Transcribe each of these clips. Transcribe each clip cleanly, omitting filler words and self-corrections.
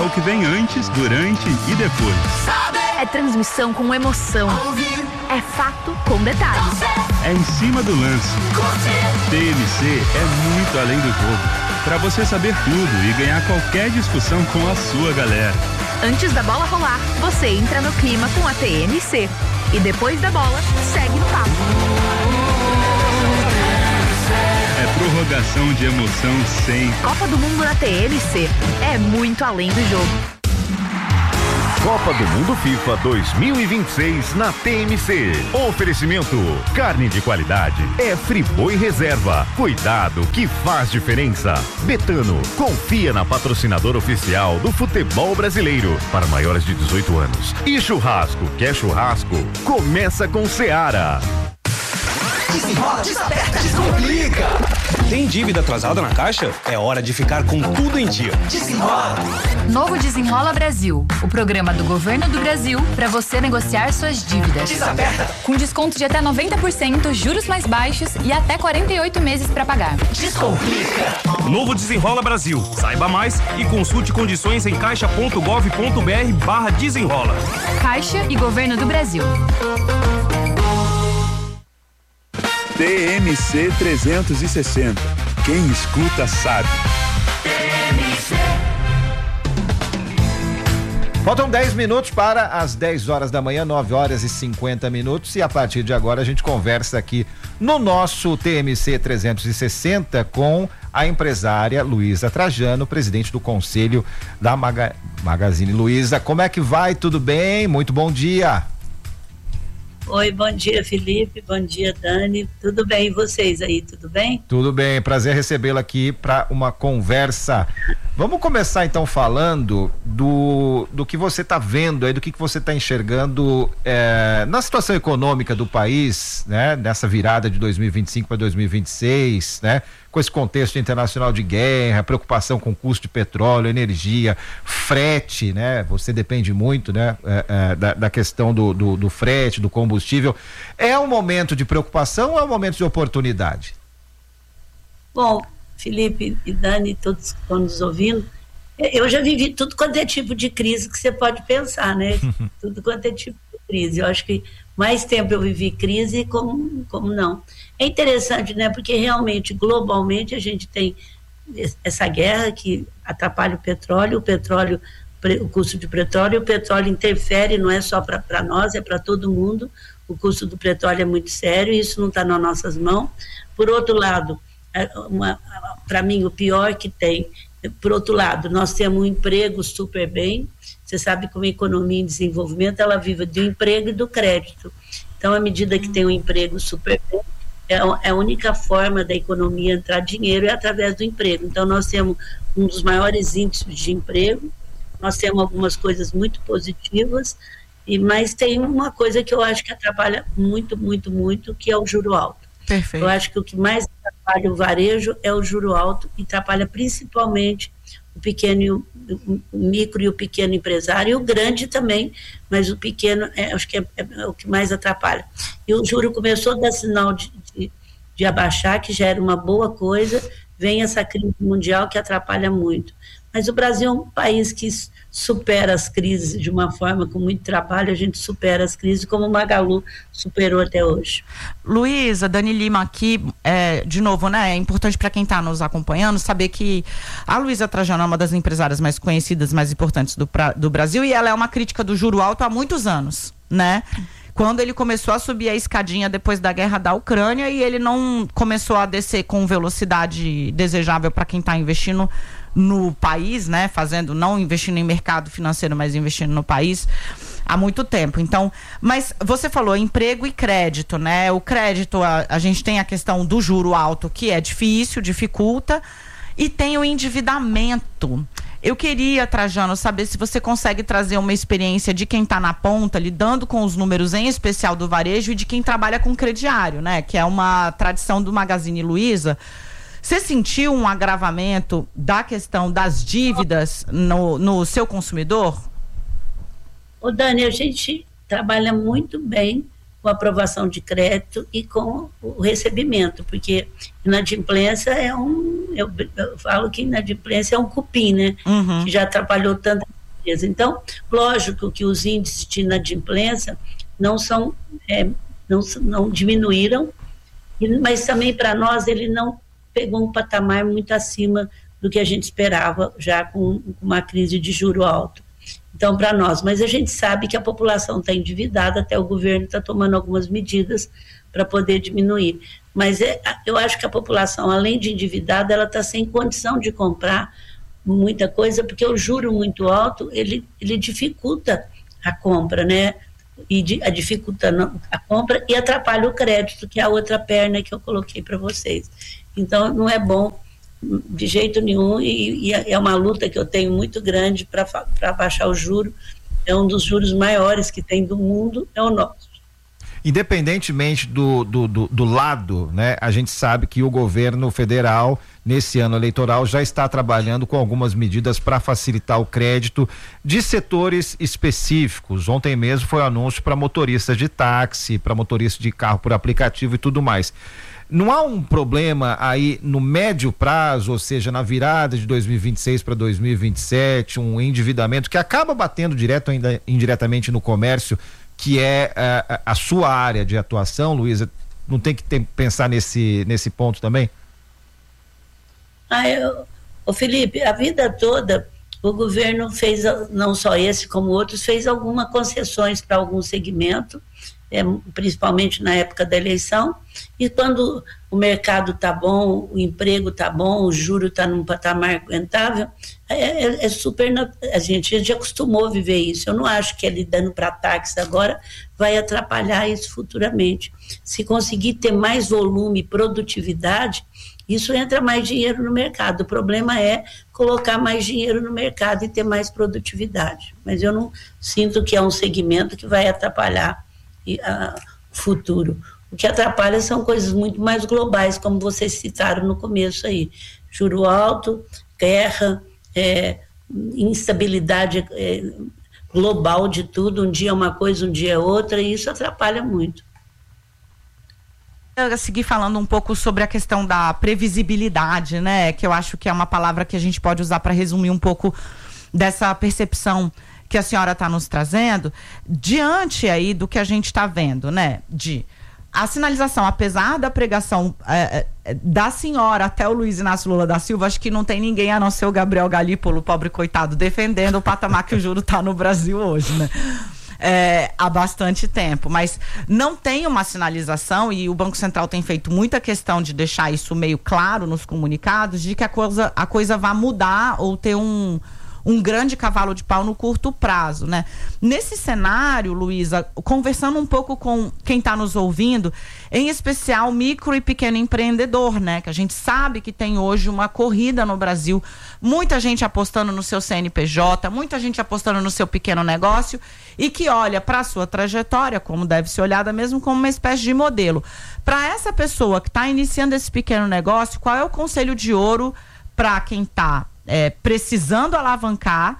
o que vem antes, durante e depois. É transmissão com emoção. É fato com detalhes. É em cima do lance. TMC é muito além do jogo. Para você saber tudo e ganhar qualquer discussão com a sua galera. Antes da bola rolar, você entra no clima com a TMC. E depois da bola, segue no papo. É prorrogação de emoção sem. Copa do Mundo na TMC. É muito além do jogo. Copa do Mundo FIFA 2026 na TMC. Oferecimento: carne de qualidade é Friboi Reserva. Cuidado que faz diferença. Betano, confia na patrocinadora oficial do futebol brasileiro para maiores de 18 anos. E churrasco, quer churrasco? Começa com Seara. Desenrola, desaperta, descomplica. Tem dívida atrasada na Caixa? É hora de ficar com tudo em dia. Desenrola. Novo Desenrola Brasil, o programa do Governo do Brasil para você negociar suas dívidas. Desaperta. Com desconto de até 90%, juros mais baixos e até 48 meses para pagar. Descomplica. Novo Desenrola Brasil. Saiba mais e consulte condições em caixa.gov.br/desenrola. Caixa e Governo do Brasil. TMC 360. Quem escuta sabe. Faltam 10 minutos para as 10 horas da manhã, 9 horas e 50 minutos. E a partir de agora a gente conversa aqui no nosso TMC 360 com a empresária Luísa Trajano, presidente do conselho da Magazine Luiza. Como é que vai? Tudo bem? Muito bom dia. Oi, bom dia, Felipe, bom dia, Dani, tudo bem, e vocês aí, tudo bem? Tudo bem, prazer recebê-la aqui para uma conversa. Vamos começar então falando do que você está vendo aí, do que você está enxergando na situação econômica do país, né? Nessa virada de 2025 para 2026, né? Com esse contexto internacional de guerra, preocupação com o custo de petróleo, energia, frete, né? Você depende muito, né? Da questão do frete, do combustível. É um momento de preocupação ou é um momento de oportunidade? Bom, Felipe e Dani, todos que estão nos ouvindo, eu já vivi tudo quanto é tipo de crise que você pode pensar, né? Tudo quanto é tipo de crise. Eu acho que mais tempo eu vivi crise como não. É interessante, né? Porque realmente, globalmente, a gente tem essa guerra que atrapalha o petróleo, o custo de petróleo, o petróleo interfere, não é só para nós, é para todo mundo. O custo do petróleo é muito sério e isso não está nas nossas mãos. Por outro lado, para mim, o pior que tem, por outro lado, nós temos um emprego super bem. Você sabe que uma economia em desenvolvimento, ela vive do emprego e do crédito. Então, à medida que tem um emprego super bem, a única forma da economia entrar dinheiro é através do emprego. Então, nós temos um dos maiores índices de emprego, nós temos algumas coisas muito positivas, mas tem uma coisa que eu acho que atrapalha muito, muito, muito, que é o juro alto. Perfeito. Eu acho que o que mais atrapalha o varejo é o juro alto e atrapalha principalmente o pequeno, o micro e o pequeno empresário, e o grande também, mas o pequeno acho que é o que mais atrapalha. E o juro começou a dar sinal de abaixar, que já era uma boa coisa, vem essa crise mundial que atrapalha muito. Mas o Brasil é um país que supera as crises de uma forma, com muito trabalho, a gente supera as crises, como o Magalu superou até hoje. Luísa, Dani Lima aqui, de novo, né, é importante para quem está nos acompanhando saber que a Luísa Trajano é uma das empresárias mais conhecidas, mais importantes do Brasil, e ela é uma crítica do juro alto há muitos anos, né? Quando ele começou a subir a escadinha depois da guerra da Ucrânia e ele não começou a descer com velocidade desejável para quem está investindo no país, né? Não investindo em mercado financeiro, mas investindo no país há muito tempo. Então, mas você falou emprego e crédito, né? O crédito, a gente tem a questão do juro alto, que é difícil, dificulta, e tem o endividamento. Eu queria, Trajano, saber se você consegue trazer uma experiência de quem está na ponta, lidando com os números, em especial do varejo, e de quem trabalha com crediário, né? Que é uma tradição do Magazine Luiza. Você sentiu um agravamento da questão das dívidas no seu consumidor? Ô Dani, a gente trabalha muito bem com a aprovação de crédito e com o recebimento, porque inadimplência eu falo que inadimplência é um cupim, né? Uhum. Que já atrapalhou tantas certeza. Então, lógico que os índices de inadimplência não diminuíram, mas também para nós ele não pegou um patamar muito acima do que a gente esperava, já com uma crise de juro alto. Então, para nós, mas a gente sabe que a população está endividada, até o governo está tomando algumas medidas para poder diminuir. Mas eu acho que a população, além de endividada, ela está sem condição de comprar muita coisa, porque o juro muito alto, ele dificulta a compra, né? Dificulta a compra e atrapalha o crédito, que é a outra perna que eu coloquei para vocês. Então, não é bom de jeito nenhum, e é uma luta que eu tenho muito grande para baixar o juro. É um dos juros maiores que tem do mundo, é o nosso. Independentemente do lado, né, a gente sabe que o governo federal, nesse ano eleitoral, já está trabalhando com algumas medidas para facilitar o crédito de setores específicos. Ontem mesmo foi o anúncio para motoristas de táxi, para motoristas de carro por aplicativo e tudo mais. Não há um problema aí no médio prazo, ou seja, na virada de 2026 para 2027, um endividamento que acaba batendo direto ou indiretamente no comércio, que é a sua área de atuação, Luísa? Não tem que pensar nesse ponto também? Felipe, a vida toda o governo fez, não só esse como outros, fez algumas concessões para algum segmento, principalmente na época da eleição, e quando o mercado está bom, o emprego está bom, o juro está num patamar aguentável, a gente já acostumou a viver isso. Eu não acho que ele dando para táxi agora vai atrapalhar isso futuramente. Se conseguir ter mais volume e produtividade, isso entra mais dinheiro no mercado. O problema é colocar mais dinheiro no mercado e ter mais produtividade. Mas eu não sinto que é um segmento que vai atrapalhar o futuro. O que atrapalha são coisas muito mais globais, como vocês citaram no começo aí. Juro alto, guerra, instabilidade global de tudo, um dia é uma coisa, um dia é outra, e isso atrapalha muito. Eu seguir falando um pouco sobre a questão da previsibilidade, né? Que eu acho que é uma palavra que a gente pode usar para resumir um pouco dessa percepção que a senhora está nos trazendo, diante aí do que a gente está vendo, né? A sinalização, apesar da pregação da senhora até o Luiz Inácio Lula da Silva, acho que não tem ninguém a não ser o Gabriel Galípolo, pobre coitado, defendendo o patamar que o juro está no Brasil hoje, né? Há bastante tempo, mas não tem uma sinalização, e o Banco Central tem feito muita questão de deixar isso meio claro nos comunicados, de que a coisa vai mudar ou ter um grande cavalo de pau no curto prazo, né? Nesse cenário, Luísa, conversando um pouco com quem está nos ouvindo, em especial micro e pequeno empreendedor, né? Que a gente sabe que tem hoje uma corrida no Brasil, muita gente apostando no seu CNPJ, muita gente apostando no seu pequeno negócio, e que olha para a sua trajetória, como deve ser olhada mesmo, como uma espécie de modelo. Para essa pessoa que está iniciando esse pequeno negócio, qual é o conselho de ouro para quem está precisando alavancar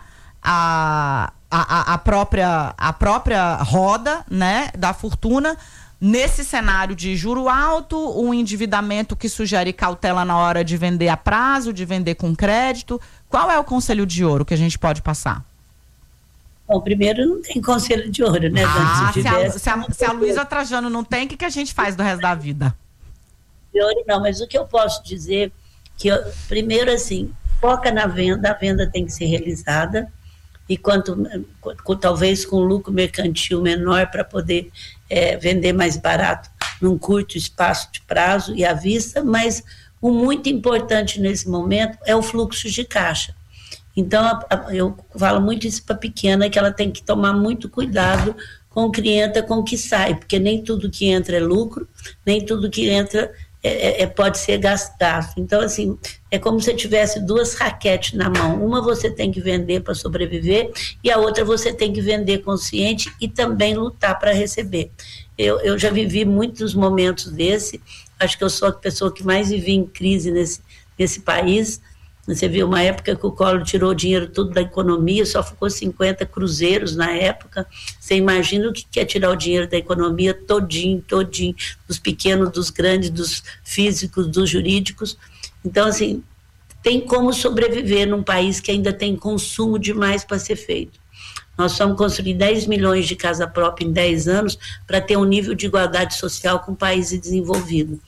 a própria roda, né, da fortuna, nesse cenário de juro alto, um endividamento que sugere cautela na hora de vender a prazo, de vender com crédito? Qual é o conselho de ouro que a gente pode passar? Bom, primeiro não tem conselho de ouro, né? Se a Luísa Trajano não tem, o que a gente faz do resto da vida? De ouro não, mas o que eu posso dizer, primeiro assim, foca na venda, a venda tem que ser realizada, e talvez com lucro mercantil menor para poder vender mais barato num curto espaço de prazo e à vista, mas o muito importante nesse momento é o fluxo de caixa. Então, eu falo muito isso para a pequena, que ela tem que tomar muito cuidado com o cliente, com o que sai, porque nem tudo que entra é lucro, nem tudo que entra pode ser gastado. Então, assim, é como se tivesse duas raquetes na mão. Uma você tem que vender para sobreviver e a outra você tem que vender consciente e também lutar para receber. Eu já vivi muitos momentos desse. Acho que eu sou a pessoa que mais vivi em crise nesse país. Você viu uma época que o Collor tirou o dinheiro todo da economia, só ficou 50 cruzeiros na época. Você imagina o que é tirar o dinheiro da economia todinho, dos pequenos, dos grandes, dos físicos, dos jurídicos. Então, assim, tem como sobreviver num país que ainda tem consumo demais para ser feito. Nós vamos construir 10 milhões de casa própria em 10 anos para ter um nível de igualdade social com países desenvolvidos.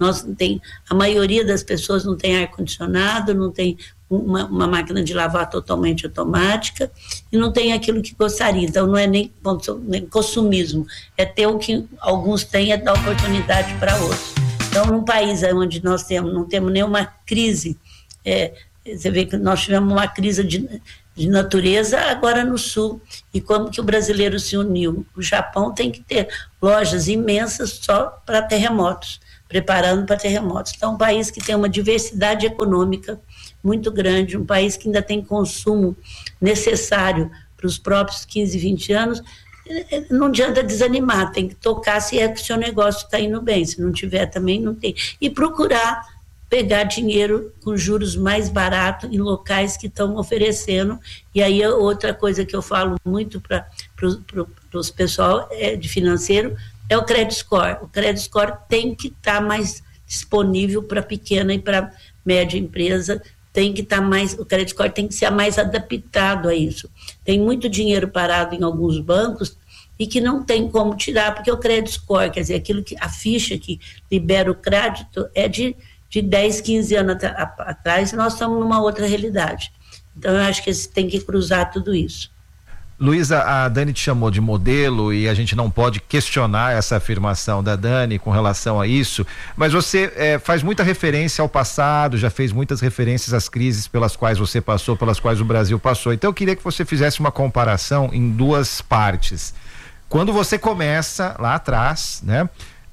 A maioria das pessoas não tem ar-condicionado, não tem uma máquina de lavar totalmente automática e não tem aquilo que gostaria. Então, não é nem consumismo, é ter o que alguns têm, é dar oportunidade para outros. Então, num país onde nós não temos nenhuma crise, você vê que nós tivemos uma crise de natureza agora no sul, e como que o brasileiro se uniu. O Japão tem que ter lojas imensas só para terremotos, preparando para terremotos. Então, um país que tem uma diversidade econômica muito grande, um país que ainda tem consumo necessário para os próprios 15, 20 anos, não adianta desanimar, tem que tocar se é que o seu negócio está indo bem, se não tiver também não tem. E procurar pegar dinheiro com juros mais baratos em locais que estão oferecendo. E aí outra coisa que eu falo muito para os pessoal de financeiro é o credit score. O credit score tem que estar mais disponível para pequena e para média empresa, tem que estar mais, o credit score tem que ser mais adaptado a isso. Tem muito dinheiro parado em alguns bancos e que não tem como tirar, porque o credit score, quer dizer, a ficha que libera o crédito é de 10, 15 anos atrás, nós estamos numa outra realidade. Então, eu acho que tem que cruzar tudo isso. Luísa, a Dani te chamou de modelo e a gente não pode questionar essa afirmação da Dani com relação a isso, mas você faz muita referência ao passado, já fez muitas referências às crises pelas quais você passou, pelas quais o Brasil passou. Então, eu queria que você fizesse uma comparação em duas partes. Quando você começa lá atrás, né?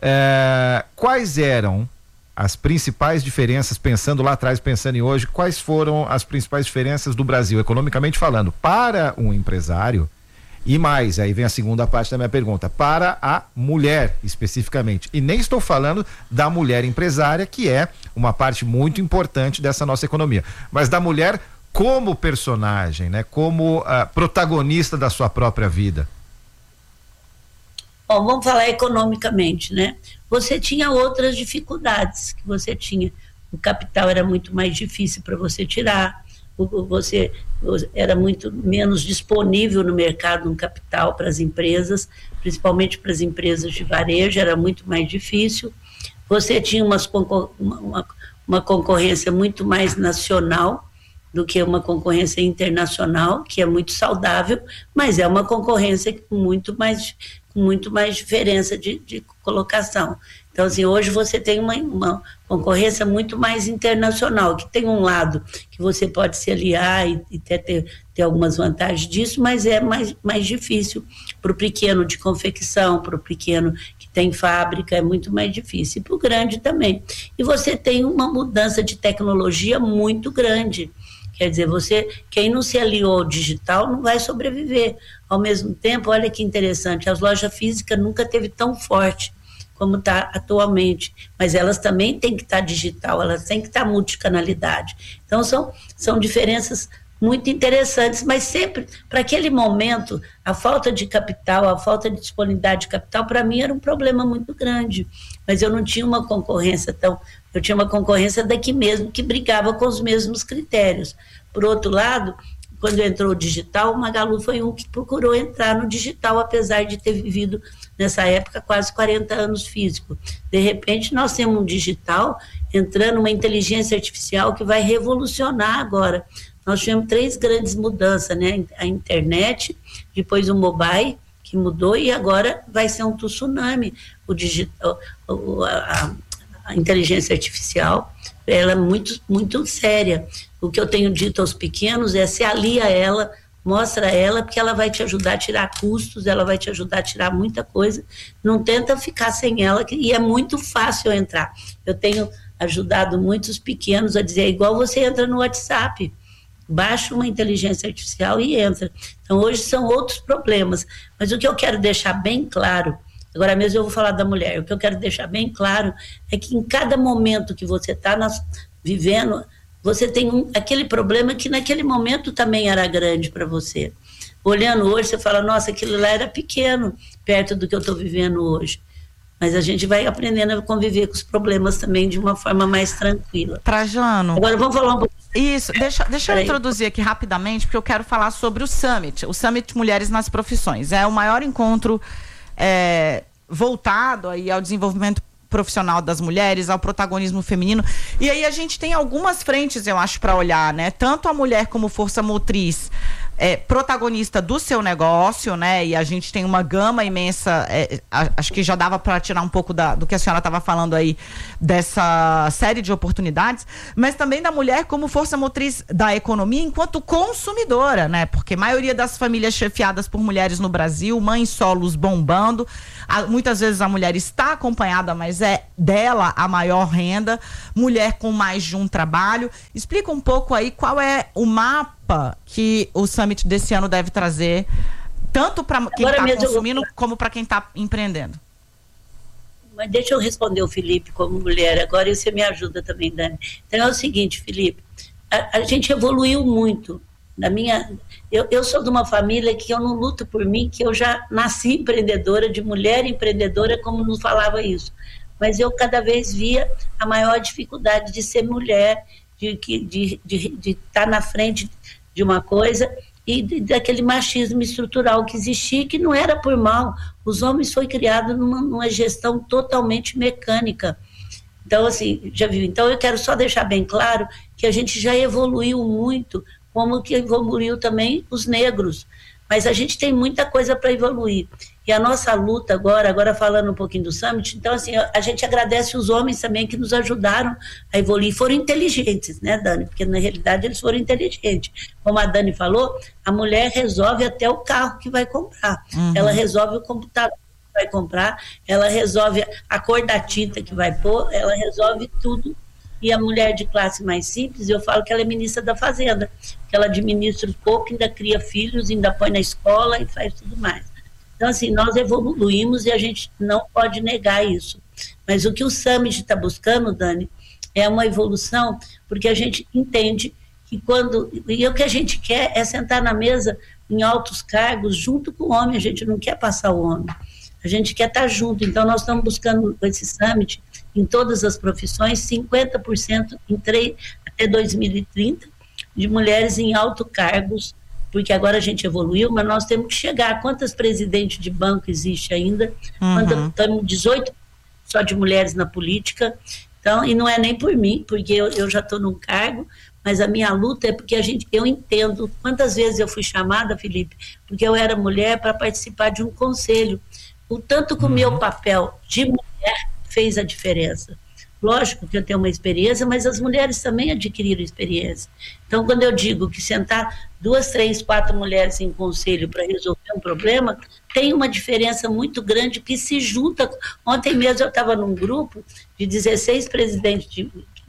Quais eram as principais diferenças, pensando lá atrás, pensando em hoje, quais foram as principais diferenças do Brasil, economicamente falando, para um empresário e mais, aí vem a segunda parte da minha pergunta, para a mulher especificamente, e nem estou falando da mulher empresária, que é uma parte muito importante dessa nossa economia, mas da mulher como personagem, né, como protagonista da sua própria vida. Bom, vamos falar economicamente, né? Você tinha outras dificuldades que você tinha. O capital era muito mais difícil para você tirar, você era muito menos disponível no mercado um capital para as empresas, principalmente para as empresas de varejo, era muito mais difícil. Você tinha uma concorrência muito mais nacional do que uma concorrência internacional, que é muito saudável, mas é uma concorrência com muito mais diferença de colocação. Então, assim, hoje você tem uma concorrência muito mais internacional, que tem um lado que você pode se aliar e até ter algumas vantagens disso, mas é mais difícil para o pequeno de confecção, para o pequeno que tem fábrica, é muito mais difícil. E para o grande também. E você tem uma mudança de tecnologia muito grande. Quer dizer, quem não se aliou ao digital não vai sobreviver. Ao mesmo tempo, olha que interessante, as lojas físicas nunca teve tão forte como está atualmente, mas elas também têm que estar digital, elas têm que estar multicanalidade. Então, são diferenças muito interessantes, mas sempre, para aquele momento, a falta de capital, a falta de disponibilidade de capital, para mim era um problema muito grande, mas eu não tinha uma concorrência eu tinha uma concorrência daqui mesmo, que brigava com os mesmos critérios. Por outro lado, quando entrou o digital, o Magalu foi um que procurou entrar no digital, apesar de ter vivido, nessa época, quase 40 anos físico. De repente, nós temos um digital entrando, uma inteligência artificial que vai revolucionar agora. Nós tivemos 3 grandes mudanças, né? A internet, depois o mobile, que mudou, e agora vai ser um tsunami. O digital, a inteligência artificial, ela é muito, muito séria. O que eu tenho dito aos pequenos é: se alia a ela, mostra ela, porque ela vai te ajudar a tirar custos, ela vai te ajudar a tirar muita coisa. Não tenta ficar sem ela, e é muito fácil entrar. Eu tenho ajudado muitos pequenos a dizer, igual você entra no WhatsApp, baixa uma inteligência artificial e entra. Então, hoje são outros problemas, mas o que eu quero deixar bem claro, agora mesmo eu vou falar da mulher, o que eu quero deixar bem claro é que em cada momento que você está vivendo, você tem aquele problema que naquele momento também era grande para você. Olhando hoje, você fala, nossa, aquilo lá era pequeno, perto do que eu estou vivendo hoje. Mas a gente vai aprendendo a conviver com os problemas também de uma forma mais tranquila. Trajano. Agora vamos falar um pouquinho Isso, deixa eu introduzir aqui rapidamente, porque eu quero falar sobre o Summit Mulheres nas Profissões. É o maior encontro voltado aí ao desenvolvimento profissional das mulheres, ao protagonismo feminino. E aí a gente tem algumas frentes, eu acho, para olhar, né? Tanto a mulher como força motriz, protagonista do seu negócio, né? E a gente tem uma gama imensa, acho que já dava para tirar um pouco do que a senhora estava falando aí, dessa série de oportunidades, mas também da mulher como força motriz da economia enquanto consumidora, né? Porque a maioria das famílias chefiadas por mulheres no Brasil, mães solos bombando, muitas vezes a mulher está acompanhada, mas é dela a maior renda, mulher com mais de um trabalho. Explica um pouco aí qual é o mapa que o Summit desse ano deve trazer, tanto para quem está consumindo como para quem está empreendendo. Mas deixa eu responder o Felipe como mulher agora, e você me ajuda também, Dani. Então é o seguinte, Felipe, a gente evoluiu muito. Eu sou de uma família que eu não luto por mim, que eu já nasci empreendedora, de mulher empreendedora, como nos falava isso. Mas eu cada vez via a maior dificuldade de ser mulher, de estar na frente de uma coisa, e daquele machismo estrutural que existia, que não era por mal. Os homens foi criado numa gestão totalmente mecânica. Então, assim, já viu? Então, eu quero só deixar bem claro que a gente já evoluiu muito, como que evoluiu também os negros. Mas a gente tem muita coisa para evoluir. E a nossa luta agora falando um pouquinho do Summit, então assim, a gente agradece os homens também que nos ajudaram a evoluir, foram inteligentes, né, Dani? Porque na realidade eles foram inteligentes. Como a Dani falou, a mulher resolve até o carro que vai comprar, ela resolve o computador que vai comprar, ela resolve a cor da tinta que vai pôr, ela resolve tudo. E a mulher de classe mais simples, eu falo que ela é ministra da Fazenda, que ela administra um pouco, ainda cria filhos, ainda põe na escola e faz tudo mais. Então, assim, nós evoluímos e a gente não pode negar isso. Mas o que o Summit está buscando, Dani, é uma evolução, porque a gente entende que e o que a gente quer é sentar na mesa em altos cargos junto com o homem, a gente não quer passar o homem, a gente quer estar junto. Então, nós estamos buscando com esse Summit, em todas as profissões, 50% até 2030, de mulheres em altos cargos, porque agora a gente evoluiu, mas nós temos que chegar. Quantas presidentes de banco existe ainda? Estamos 18 só de mulheres na política. Então, e não é nem por mim, porque eu já estou num cargo, mas a minha luta é porque eu entendo quantas vezes eu fui chamada, Felipe, porque eu era mulher para participar de um conselho. O tanto que o meu papel de mulher fez a diferença. Lógico que eu tenho uma experiência, mas as mulheres também adquiriram experiência. Então, quando eu digo que sentar 2, 3, 4 mulheres em conselho para resolver um problema, tem uma diferença muito grande que se junta. Ontem mesmo eu estava num grupo de 16 presidentes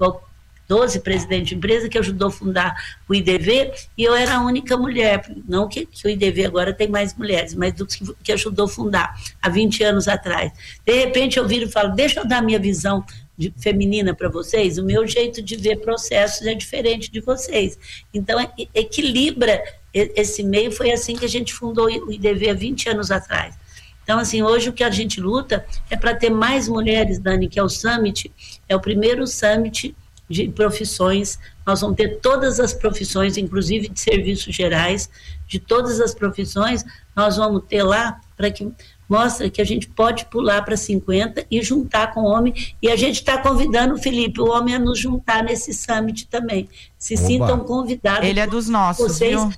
12 presidentes de empresa que ajudou a fundar o IDV, e eu era a única mulher, não que o IDV agora tem mais mulheres, mas do que ajudou a fundar há 20 anos atrás. De repente eu viro e falo, deixa eu dar minha visão feminina para vocês, o meu jeito de ver processos é diferente de vocês. Então, equilibra esse meio, foi assim que a gente fundou o IDV há 20 anos atrás. Então, assim, hoje o que a gente luta é para ter mais mulheres, Dani, que é o Summit, é o primeiro Summit de profissões. Nós vamos ter todas as profissões, inclusive de serviços gerais, de todas as profissões, nós vamos ter lá para que mostra que a gente pode pular para 50 e juntar com o homem, e a gente está convidando, Felipe, o homem a nos juntar nesse Summit também. Se sintam convidados. Ele é dos nossos, vocês, viu?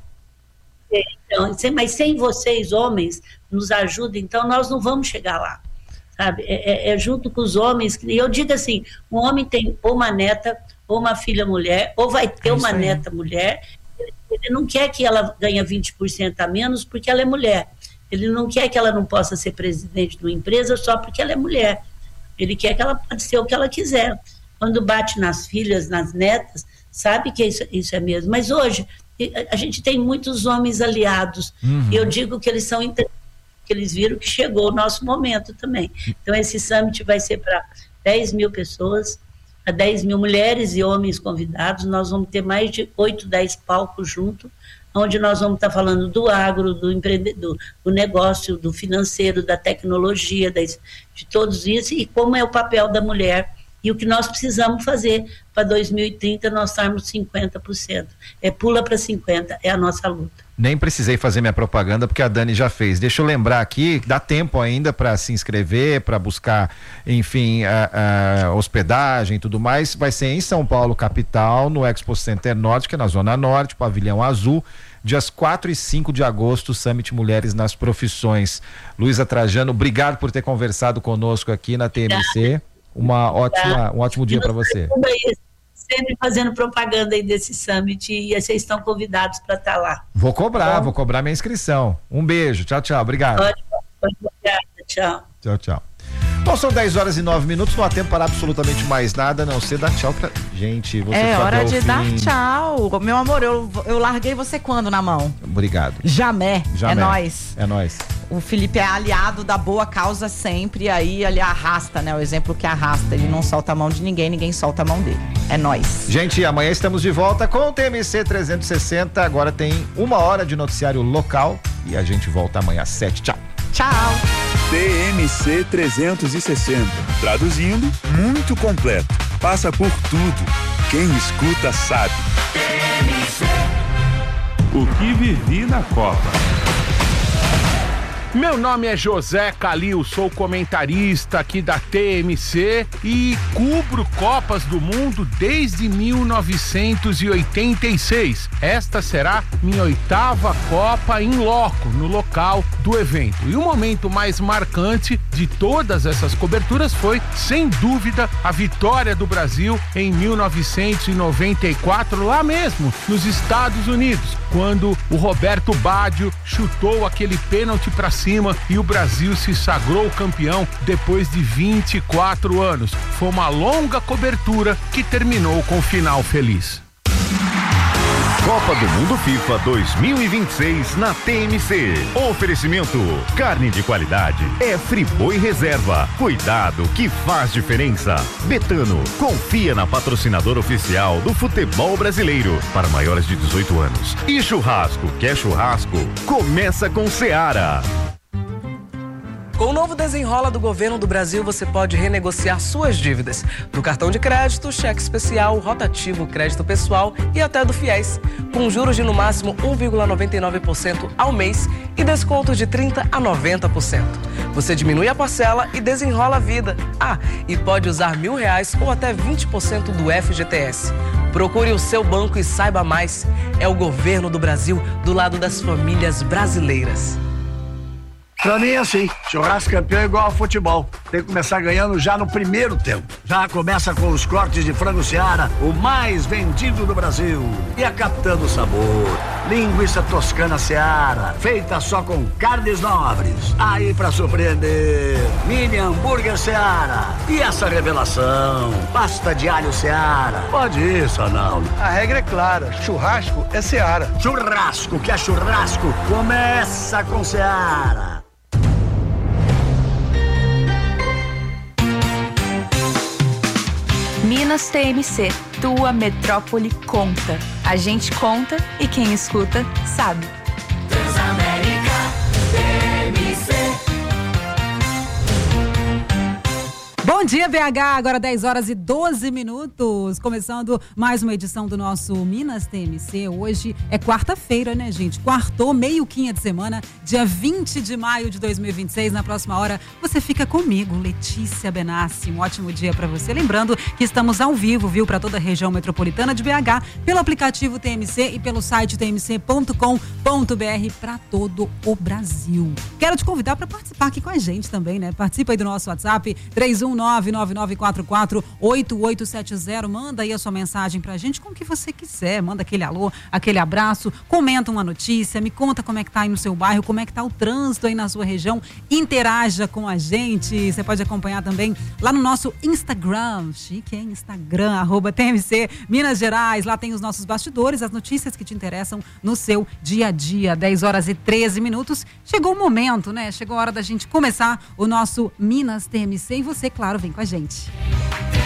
Então, mas sem vocês, homens, nos ajudem, então nós não vamos chegar lá. Sabe? É junto com os homens, e eu digo assim, um homem tem ou uma neta, ou uma filha mulher, ou vai ter uma neta mulher, ele não quer que ela ganhe 20% a menos porque ela é mulher, ele não quer que ela não possa ser presidente de uma empresa só porque ela é mulher, ele quer que ela pode ser o que ela quiser. Quando bate nas filhas, nas netas, sabe que isso é mesmo, mas hoje a gente tem muitos homens aliados, e eu digo que eles são que eles viram que chegou o nosso momento também. Então, esse Summit vai ser para 10 mil pessoas, a 10 mil mulheres e homens convidados. Nós vamos ter mais de 8, 10 palcos junto, onde nós vamos estar falando do agro, do empreendedor, do negócio, do financeiro, da tecnologia, de todos isso, e como é o papel da mulher E o que nós precisamos fazer para 2030 nós estarmos 50%. Pula para 50%, é a nossa luta. Nem precisei fazer minha propaganda porque a Dani já fez. Deixa eu lembrar aqui, dá tempo ainda para se inscrever, para buscar, enfim, hospedagem e tudo mais. Vai ser em São Paulo, capital, no Expo Center Norte, que é na Zona Norte, Pavilhão Azul, dias 4 e 5 de agosto, Summit Mulheres nas Profissões. Luísa Trajano, obrigado por ter conversado conosco aqui na TMC. Um ótimo dia para você. Sempre fazendo propaganda aí desse summit e vocês estão convidados para estar lá. Vou cobrar minha inscrição. Um beijo, tchau, obrigado. Obrigada, tchau. Tchau. Bom, são 10h09, não há tempo para absolutamente mais nada, a não ser dar tchau pra gente. Você é hora de dar tchau. Meu amor, eu larguei você quando na mão? Obrigado. Jamais. É nóis. É nóis. O Felipe é aliado da boa causa sempre, e aí ele arrasta, né? O exemplo que arrasta, ele não solta a mão de ninguém, ninguém solta a mão dele. É nóis. Gente, amanhã estamos de volta com o TMC 360, agora tem 1 hora de noticiário local e a gente volta amanhã às 7. Tchau. TMC 360, traduzindo, muito completo, passa por tudo, quem escuta sabe. TMC. O que vivi na Copa. Meu nome é José Calil, sou comentarista aqui da TMC e cubro Copas do Mundo desde 1986. Esta será minha 8ª Copa in loco, no local do evento. E o momento mais marcante de todas essas coberturas foi, sem dúvida, a vitória do Brasil em 1994, lá mesmo, nos Estados Unidos, quando o Roberto Baggio chutou aquele pênalti para cima e o Brasil se sagrou campeão depois de 24 anos. Foi uma longa cobertura que terminou com um final feliz. Copa do Mundo FIFA 2026 na TMC. Oferecimento: carne de qualidade é Friboi Reserva. Cuidado que faz diferença. Betano, confia na patrocinadora oficial do futebol brasileiro para maiores de 18 anos. E churrasco, quer churrasco? Começa com Seara. Com o novo Desenrola do Governo do Brasil, você pode renegociar suas dívidas do cartão de crédito, cheque especial, rotativo, crédito pessoal e até do FIES, com juros de no máximo 1,99% ao mês e descontos de 30% a 90%. Você diminui a parcela e desenrola a vida. E pode usar R$1.000 ou até 20% do FGTS. Procure o seu banco e saiba mais. É o Governo do Brasil do lado das famílias brasileiras. Pra mim é assim, churrasco campeão é igual ao futebol, tem que começar ganhando já no primeiro tempo. Já começa com os cortes de frango Seara, o mais vendido do Brasil. E a Capitã do Sabor, linguiça toscana Seara, feita só com carnes nobres. Aí pra surpreender, mini hambúrguer Seara. E essa revelação, pasta de alho Seara. Pode isso, Arnaldo. A regra é clara, churrasco é Seara. Churrasco que é churrasco, começa com Seara. Minas TMC, tua metrópole conta. A gente conta e quem escuta sabe. Transamérica TMC. Bom dia, BH, agora 10h12, começando mais uma edição do nosso Minas TMC. Hoje é quarta-feira, né, gente? Quartou, meio-quinha de semana, dia 20 de maio de 2026. Na próxima hora, você fica comigo, Letícia Benassi. Um ótimo dia pra você. Lembrando que estamos ao vivo, viu, pra toda a região metropolitana de BH, pelo aplicativo TMC e pelo site tmc.com.br pra todo o Brasil. Quero te convidar pra participar aqui com a gente também, né? Participa aí do nosso WhatsApp, 31999448870. Manda aí a sua mensagem pra gente com o que você quiser. Manda aquele alô, aquele abraço, comenta uma notícia, me conta como é que tá aí no seu bairro, como é que tá o trânsito aí na sua região. Interaja com a gente. Você pode acompanhar também lá no nosso Instagram. Chique, hein? Instagram, @TMC Minas Gerais. Lá tem os nossos bastidores, as notícias que te interessam no seu dia a dia. 10h13. Chegou o momento, né? Chegou a hora da gente começar o nosso Minas TMC e você, claro, vem com a gente.